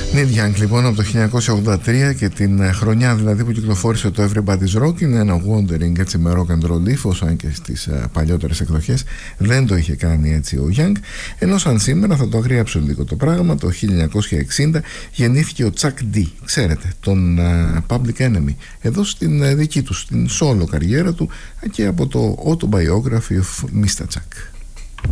Neil Young λοιπόν από το 1983 και την χρονιά δηλαδή που κυκλοφόρησε το Everybody's Rock, είναι ένα wandering έτσι με rock and roll ύφος, αν και στις παλιότερες εκδοχές δεν το είχε κάνει έτσι ο Young, ενώ σαν σήμερα θα το αγριέψω λίγο το πράγμα. Το 1960 γεννήθηκε ο Chuck D, ξέρετε, τον Public Enemy, εδώ στην δική του, στην solo καριέρα του και από το Autobiography of Mr. Chuck.